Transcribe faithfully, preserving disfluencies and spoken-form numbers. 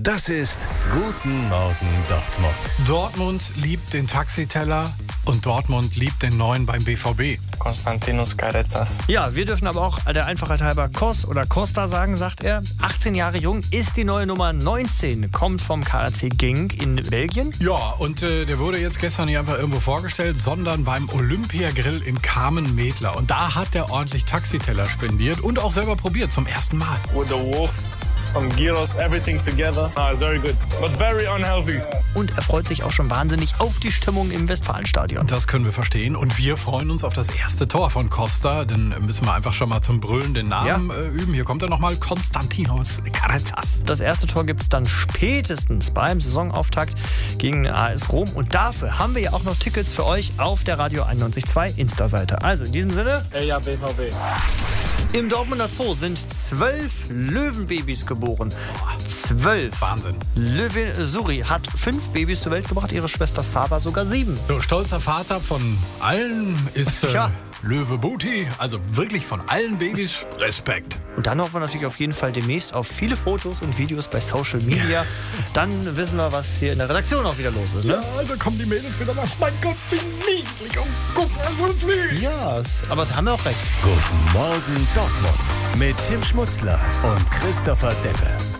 Das ist Guten Morgen Dortmund. Dortmund liebt den Taxiteller und Dortmund liebt den neuen beim B V B. Konstantinos Carezas. Ja, wir dürfen aber auch der Einfachheit halber Kos oder Costa sagen, sagt er. achtzehn Jahre jung, ist die neue Nummer neunzehn, kommt vom K R C Genk in Belgien. Ja, und äh, der wurde jetzt gestern nicht einfach irgendwo vorgestellt, sondern beim Olympiagrill in Kamen-Medler. Und da hat er ordentlich Taxiteller spendiert und auch selber probiert, zum ersten Mal. With the wolf, some gyros, everything together. Ah, it's very good, but very unhealthy. Und er freut sich auch schon wahnsinnig auf die Stimmung im Westfalenstadion. Das können wir verstehen. Und wir freuen uns auf das erste Tor von Costa. Dann müssen wir einfach schon mal zum Brüllen den Namen ja. äh, üben. Hier kommt er nochmal, Konstantinos Carezas. Das erste Tor gibt es dann spätestens beim Saisonauftakt gegen den A S Rom. Und dafür haben wir ja auch noch Tickets für euch auf der Radio einundneunzig Komma zwei Insta-Seite. Also in diesem Sinne, Ey, ja, B V B. Im Dortmunder Zoo sind zwölf Löwenbabys geboren. Zwölf. Wahnsinn. Löwin Suri hat fünf Babys zur Welt gebracht, ihre Schwester Saba sogar sieben. So, stolzer Vater von allen ist äh, Tja. Löwe Booty. Also wirklich von allen Babys Respekt. Und dann hoffen wir natürlich auf jeden Fall demnächst auf viele Fotos und Videos bei Social Media. Dann wissen wir, was hier in der Redaktion auch wieder los ist. Ne? Ja, da kommen die Mädels wieder nach. Mein Gott, wie niedlich. Und guck mal, so viel. Ja, es- aber es haben wir auch recht. Guten Morgen Dortmund mit Tim Schmutzler und Christopher Deppe.